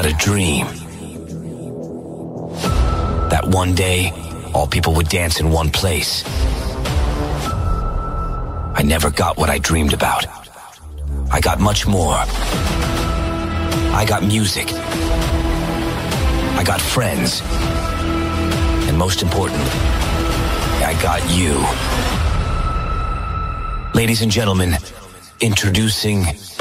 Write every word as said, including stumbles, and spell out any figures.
had a dream. That one day, all people would dance in one place. I never got what I dreamed about. I got much more. I got music. I got friends. And most importantly, I got you. Ladies and gentlemen, introducing